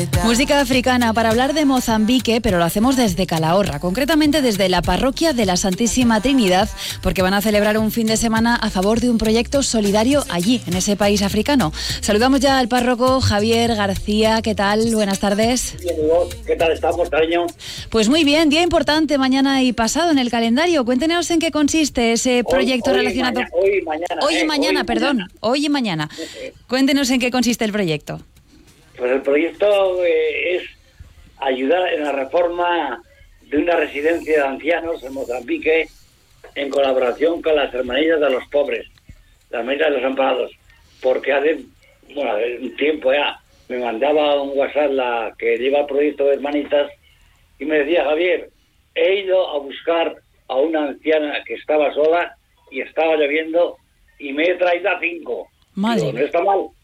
Música africana para hablar de Mozambique, pero lo hacemos desde Calahorra, concretamente desde la parroquia de la Santísima Trinidad, porque van a celebrar un fin de semana a favor de un proyecto solidario allí, en ese país africano. Saludamos ya al párroco Javier García. ¿Qué tal? Buenas tardes. Bien, ¿y vos? ¿Qué tal estamos, cariño? Pues muy bien, día importante mañana y pasado en el calendario. Cuéntenos en qué consiste ese proyecto relacionado... Hoy y mañana. Hoy y mañana. Cuéntenos en qué consiste el proyecto. Pues el proyecto es ayudar en la reforma de una residencia de ancianos en Mozambique en colaboración con las Hermanillas de los Pobres, las Hermanillas de los Amparados, porque hace un tiempo ya me mandaba un WhatsApp la que lleva el proyecto de Hermanitas y me decía: Javier, he ido a buscar a una anciana que estaba sola y estaba lloviendo y me he traído a 5. Madre. Digo, no está mal.